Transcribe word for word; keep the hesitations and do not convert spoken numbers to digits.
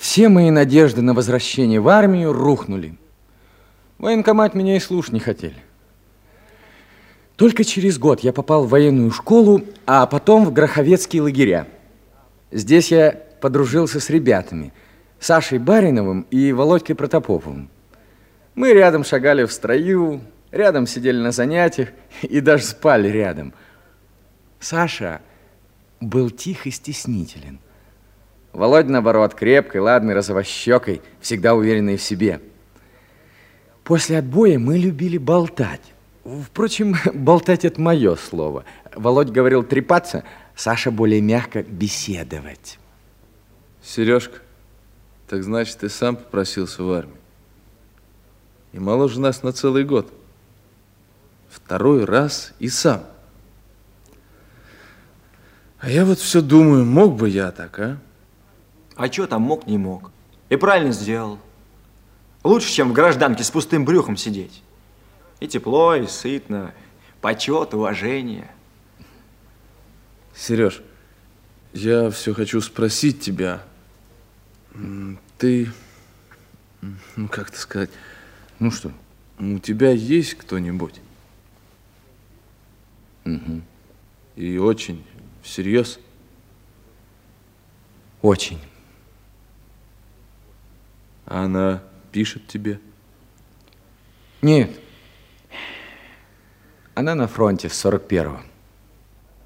Все мои надежды на возвращение в армию рухнули. В военкомат меня и слушать не хотели. Только через год я попал в военную школу, а потом в Гроховецкие лагеря. Здесь я подружился с ребятами, Сашей Бариновым и Володькой Протопоповым. Мы рядом шагали в строю, рядом сидели на занятиях и даже спали рядом. Саша был тих и стеснителен. Володя, наоборот, крепкий, ладный, розовощекой, всегда уверенный в себе. После отбоя мы любили болтать. Впрочем, болтать – это мое слово. Володя говорил трепаться, Саша более мягко беседовать. Сережка, так значит, ты сам попросился в армию. И моложе нас на целый год. Второй раз и сам. А я вот все думаю, мог бы я так, а? А что там мог, не мог? И правильно сделал. Лучше, чем в гражданке с пустым брюхом сидеть. И тепло, и сытно, почет, уважение. Сереж, я все хочу спросить тебя. Ты, ну как это сказать, Ну что? у тебя есть кто-нибудь? Угу. И очень всерьез? Очень. А она пишет тебе? Нет. Она на фронте с сорок первого.